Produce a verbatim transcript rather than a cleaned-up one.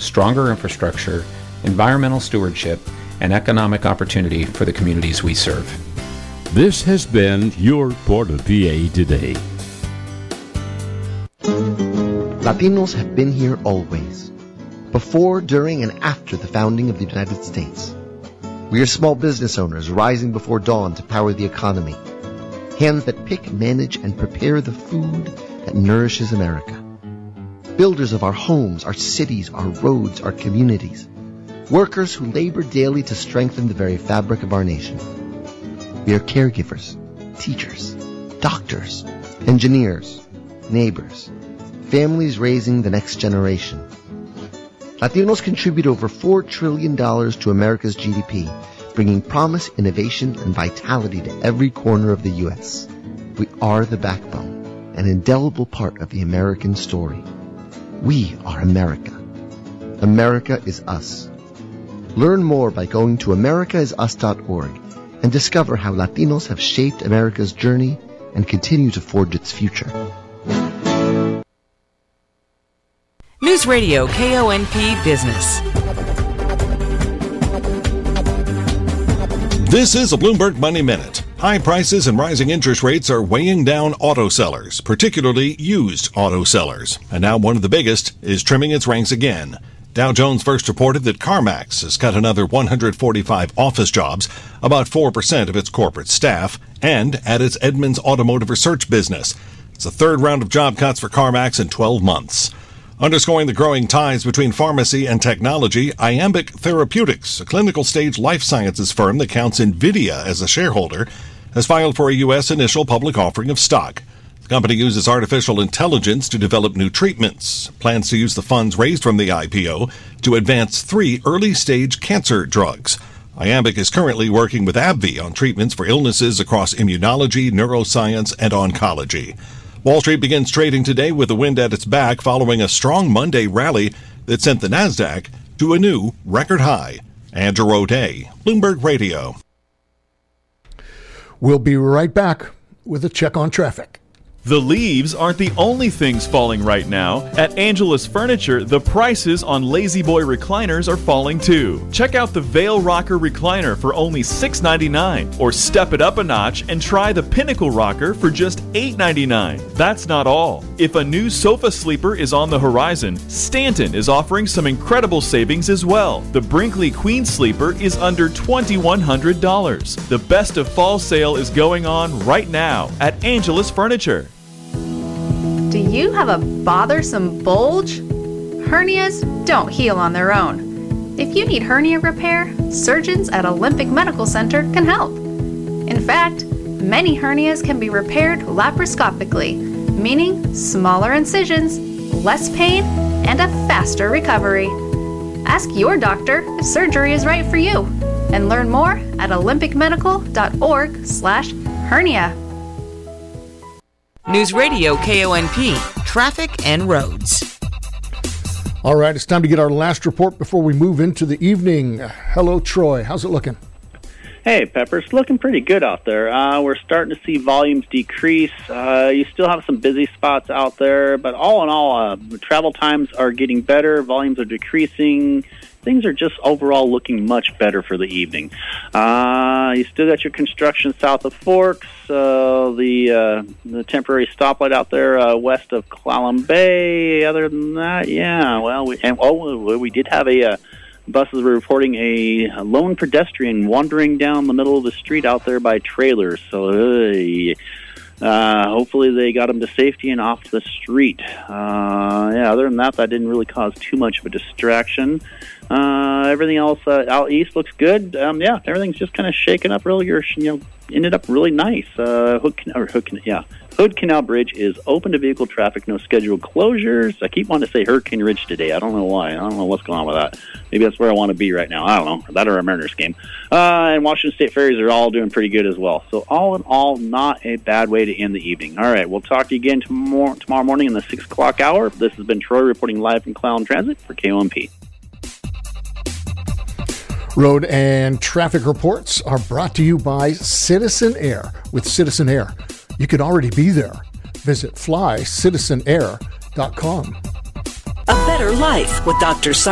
stronger infrastructure, environmental stewardship, and economic opportunity for the communities we serve. This has been your Port of P A Today. Latinos have been here always, before, during, and after the founding of the United States. We are small business owners rising before dawn to power the economy, hands that pick, manage, and prepare the food that nourishes America. Builders of our homes, our cities, our roads, our communities. Workers who labor daily to strengthen the very fabric of our nation. We are caregivers, teachers, doctors, engineers, neighbors, families raising the next generation. Latinos contribute over four trillion dollars to America's G D P, bringing promise, innovation, and vitality to every corner of the U S. We are the backbone, an indelible part of the American story. We are America. America is us. Learn more by going to america is us dot org and discover how Latinos have shaped America's journey and continue to forge its future. News Radio K O N P Business. This is a Bloomberg Money Minute. High prices and rising interest rates are weighing down auto sellers, particularly used auto sellers. And now one of the biggest is trimming its ranks again. Dow Jones first reported that CarMax has cut another one hundred forty-five office jobs, about four percent of its corporate staff, and at its Edmunds Automotive Research business. It's the third round of job cuts for CarMax in twelve months. Underscoring the growing ties between pharmacy and technology, Iambic Therapeutics, a clinical stage life sciences firm that counts NVIDIA as a shareholder, has filed for a U S initial public offering of stock. The company uses artificial intelligence to develop new treatments, plans to use the funds raised from the I P O to advance three early-stage cancer drugs. Iambic is currently working with AbbVie on treatments for illnesses across immunology, neuroscience, and oncology. Wall Street begins trading today with the wind at its back following a strong Monday rally that sent the Nasdaq to a new record high. Andrew O'Day, Bloomberg Radio. We'll be right back with a check on traffic. The leaves aren't the only things falling right now. At Angelus Furniture, the prices on Lazy Boy recliners are falling too. Check out the Veil Rocker recliner for only six ninety-nine dollars, or step it up a notch and try the Pinnacle Rocker for just eight ninety-nine dollars. That's not all. If a new sofa sleeper is on the horizon, Stanton is offering some incredible savings as well. The Brinkley Queen Sleeper is under twenty-one hundred dollars. The best of fall sale is going on right now at Angelus Furniture. Do you have a bothersome bulge? Hernias don't heal on their own. If you need hernia repair, surgeons at Olympic Medical Center can help. In fact, many hernias can be repaired laparoscopically, meaning smaller incisions, less pain, and a faster recovery. Ask your doctor if surgery is right for you, and learn more at olympic medical dot org slash hernia. News Radio K O N P, Traffic and Roads. All right, it's time to get our last report before we move into the evening. Hello, Troy. How's it looking? Hey, Pepper, it's looking pretty good out there. Uh, we're starting to see volumes decrease. Uh, you still have some busy spots out there, but all in all, uh, travel times are getting better, volumes are decreasing. Things are just overall looking much better for the evening. Uh, you still got your construction south of Forks, uh, the uh, the temporary stoplight out there uh, west of Clallam Bay. Other than that, yeah, well, we, and, oh, we did have a... Uh, buses were reporting a lone pedestrian wandering down the middle of the street out there by trailers. So, uh, uh, hopefully they got him to safety and off the street. Uh, yeah, other than that, that didn't really cause too much of a distraction. Uh, everything else uh, out east looks good. Um, yeah, everything's just kind of shaken up really. You're, you know, ended up really nice. Uh, Hood, or Hood, yeah. Hood Canal Bridge is open to vehicle traffic, no scheduled closures. I keep wanting to say Hurricane Ridge today. I don't know why. I don't know what's going on with that. Maybe that's where I want to be right now. I don't know. That or a Mariners game. Uh, and Washington State Ferries are all doing pretty good as well. So all in all, not a bad way to end the evening. All right, we'll talk to you again tomorrow, tomorrow morning in the six o'clock hour. This has been Troy reporting live from Clallam Transit for K O M P. Road and traffic reports are brought to you by Citizen Air. With Citizen Air, you could already be there. Visit fly citizen air dot com. A better life with Doctor